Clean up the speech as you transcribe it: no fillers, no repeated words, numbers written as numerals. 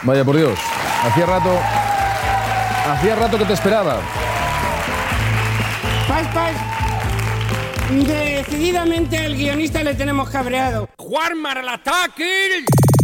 Vaya por Dios. Hacía rato que te esperaba. Pas. Decididamente al guionista le tenemos cabreado. ¡Juanma al ataque!